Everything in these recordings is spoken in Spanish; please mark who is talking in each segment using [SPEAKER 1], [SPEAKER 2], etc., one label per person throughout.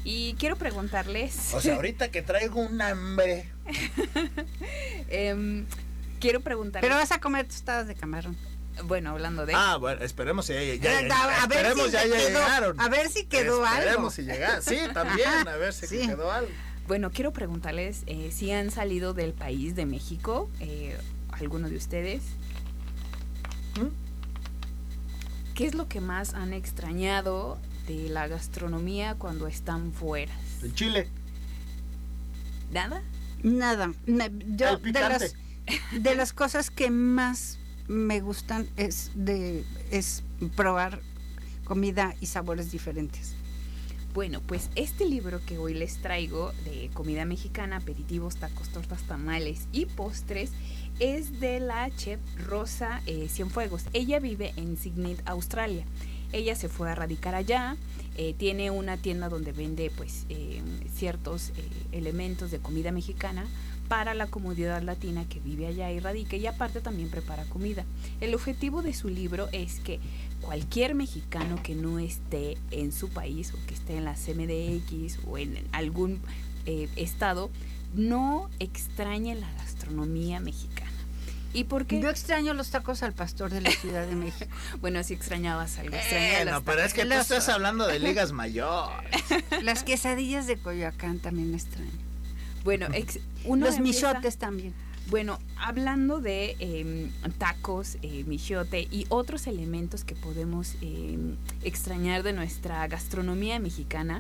[SPEAKER 1] Y quiero preguntarles...
[SPEAKER 2] O sea, ahorita que traigo un hambre.
[SPEAKER 1] Quiero preguntarles...
[SPEAKER 3] Pero vas a comer tostadas de camarón.
[SPEAKER 1] Bueno, hablando de...
[SPEAKER 2] Bueno, esperemos si ya
[SPEAKER 3] llegaron. A ver si quedó algo.
[SPEAKER 2] Esperemos si llegaron. Sí, también, a ver si quedó algo.
[SPEAKER 1] Bueno, quiero preguntarles si han salido del país de México, alguno de ustedes. ¿Qué es lo que más han extrañado de la gastronomía cuando están fuera?
[SPEAKER 2] ¿En Chile?
[SPEAKER 1] ¿Nada?
[SPEAKER 3] Nada. Yo
[SPEAKER 2] picante.
[SPEAKER 3] de las cosas que más me gustan es probar comida y sabores diferentes.
[SPEAKER 1] Bueno, pues este libro que hoy les traigo de comida mexicana, aperitivos, tacos, tortas, tamales y postres, es de la chef Rosa Cienfuegos. Ella vive en Sydney, Australia. Ella se fue a radicar allá, tiene una tienda donde vende pues ciertos elementos de comida mexicana para la comunidad latina que vive allá y radica, y aparte también prepara comida. El objetivo de su libro es que cualquier mexicano que no esté en su país o que esté en la CMDX o en algún estado no extrañe la gastronomía mexicana. ¿Y por qué?
[SPEAKER 3] Yo extraño los tacos al pastor de la Ciudad de México.
[SPEAKER 1] Bueno, si extrañabas algo.
[SPEAKER 2] No, pero es que tú estás hablando de ligas mayores.
[SPEAKER 3] Las quesadillas de Coyoacán también extraño.
[SPEAKER 1] Bueno,
[SPEAKER 3] los michotes también.
[SPEAKER 1] Bueno, hablando de tacos, michote y otros elementos que podemos extrañar de nuestra gastronomía mexicana,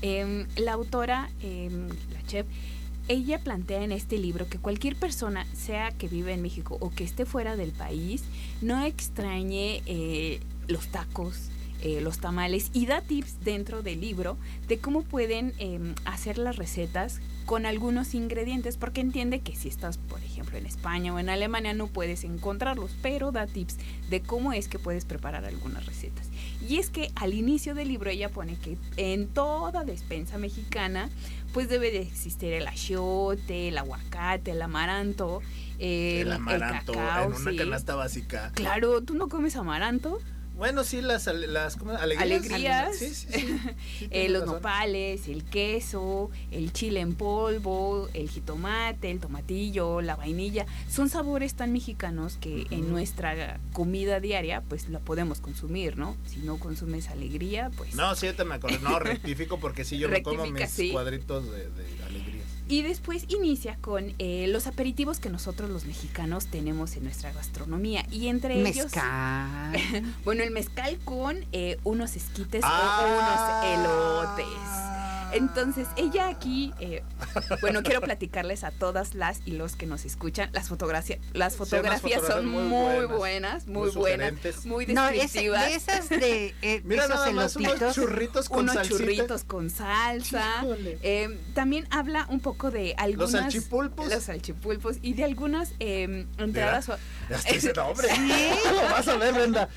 [SPEAKER 1] la autora, la chef, ella plantea en este libro que cualquier persona, sea que vive en México o que esté fuera del país, no extrañe los tacos, los tamales, y da tips dentro del libro de cómo pueden hacer las recetas con algunos ingredientes, porque entiende que si estás, por ejemplo, en España o en Alemania no puedes encontrarlos, pero da tips de cómo es que puedes preparar algunas recetas. Y es que al inicio del libro ella pone que en toda despensa mexicana pues debe de existir el achiote, el aguacate, el amaranto, el cacao,
[SPEAKER 2] en una canasta básica.
[SPEAKER 1] Claro, ¿tú no comes amaranto?
[SPEAKER 2] Bueno, sí, las ¿cómo? Alegrías. Sí,
[SPEAKER 1] los nopales, el queso, el chile en polvo, el jitomate, el tomatillo, la vainilla. Son sabores tan mexicanos que en nuestra comida diaria pues la podemos consumir, ¿no? Si no consumes alegría, pues...
[SPEAKER 2] No, sí, te me acuerdo. No, rectifico porque sí, yo me como mis cuadritos de alegría.
[SPEAKER 1] Y después inicia con los aperitivos que nosotros los mexicanos tenemos en nuestra gastronomía. Y entre ellos...
[SPEAKER 3] Mezcal.
[SPEAKER 1] Bueno, el mezcal con unos esquites o unos elotes. Entonces, ella aquí, bueno, quiero platicarles a todas las y los que nos escuchan, las fotografías son muy buenas, muy descriptivas.
[SPEAKER 3] De esas de
[SPEAKER 2] mira,
[SPEAKER 3] esos
[SPEAKER 2] nada más unos churritos con salsita.
[SPEAKER 1] También habla un poco de algunas... Los salchipulpos y de algunas entradas...
[SPEAKER 2] Ya estoy diciendo, hombre, lo vas a ver, Brenda.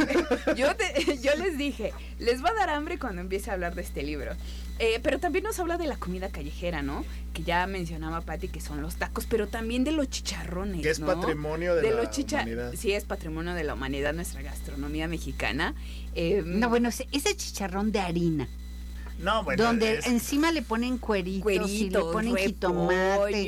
[SPEAKER 1] Yo les dije, les va a dar hambre cuando empiece a hablar de este libro. Pero también nos habla de la comida callejera, ¿no? Que ya mencionaba Pati, que son los tacos, pero también de los chicharrones,
[SPEAKER 2] que es
[SPEAKER 1] ¿no?
[SPEAKER 2] patrimonio de la humanidad.
[SPEAKER 1] Sí, es patrimonio de la humanidad, nuestra gastronomía mexicana.
[SPEAKER 3] No, bueno, ese chicharrón de harina.
[SPEAKER 2] No, bueno,
[SPEAKER 3] donde encima le ponen cueritos y le ponen jitomate,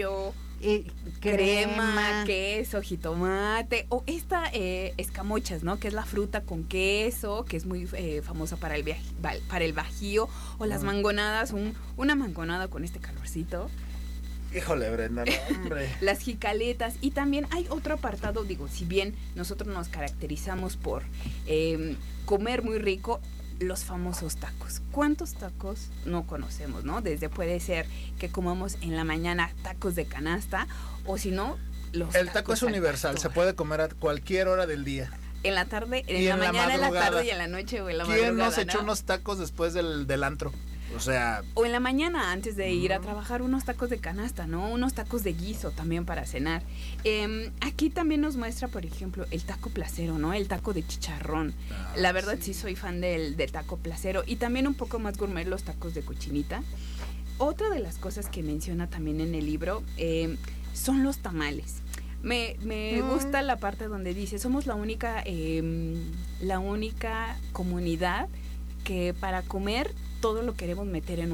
[SPEAKER 1] crema, queso, jitomate, o esta escamochas, ¿no? Que es la fruta con queso, que es muy famosa para el bajío, o las mangonadas, una mangonada con este calorcito.
[SPEAKER 2] Híjole, Brenda, no, hombre.
[SPEAKER 1] Las jicaletas. Y también hay otro apartado, digo, si bien nosotros nos caracterizamos por comer muy rico, los famosos tacos. ¿Cuántos tacos no conocemos, no? Desde puede ser que comamos en la mañana tacos de canasta, o si no,
[SPEAKER 2] el taco es universal, se puede comer a cualquier hora del día.
[SPEAKER 1] En la tarde, en la mañana, en la tarde y en la noche o en la madrugada.
[SPEAKER 2] ¿Quién nos echó unos tacos después del antro? O sea...
[SPEAKER 1] O en la mañana antes de ir a trabajar, unos tacos de canasta, ¿no? Unos tacos de guiso también para cenar. Aquí también nos muestra, por ejemplo, el taco placero, ¿no? El taco de chicharrón. La verdad sí soy fan del taco placero. Y también un poco más gourmet los tacos de cochinita. Otra de las cosas que menciona también en el libro son los tamales. Me gusta la parte donde dice, somos la única comunidad que para comer todo lo queremos meter en